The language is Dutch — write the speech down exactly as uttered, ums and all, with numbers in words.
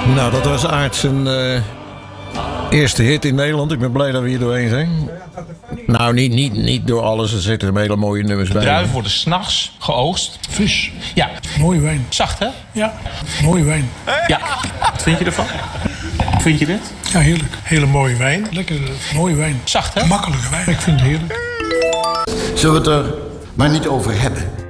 Nou, dat was Aart zijn uh, eerste hit in Nederland. Ik ben blij dat we hier doorheen zijn. Nou, niet, niet, niet door alles. Er zitten hele mooie nummers bij. De druiven worden 's nachts geoogst. Fris. Ja. Mooie wijn. Zacht, hè? Ja. Mooie wijn. Ja. Wat vind je ervan? Vind je dit? Ja, heerlijk. Hele mooie wijn. Lekker, mooie wijn. Zacht, hè? Makkelijke wijn. Ik vind het heerlijk. Zullen we het er maar niet over hebben?